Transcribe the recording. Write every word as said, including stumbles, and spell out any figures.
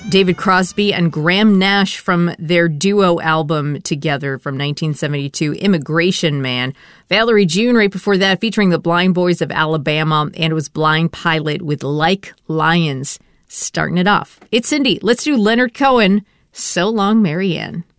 David Crosby and Graham Nash from their duo album together from nineteen seventy-two, Immigration Man. Valerie June right before that, featuring the Blind Boys of Alabama, and it was Blind Pilot with Like Lions starting it off. It's Cindy. Let's do Leonard Cohen, So Long, Marianne.